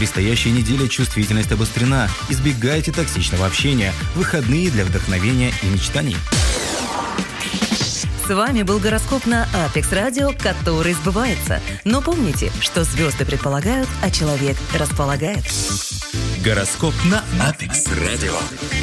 предстоящей неделе чувствительность обострена. Избегайте токсичного общения. Выходные для вдохновения и мечтаний. С вами был гороскоп на Apex Radio, который сбывается. Но помните, что звезды предполагают, а человек располагает. Гороскоп на Apex Radio.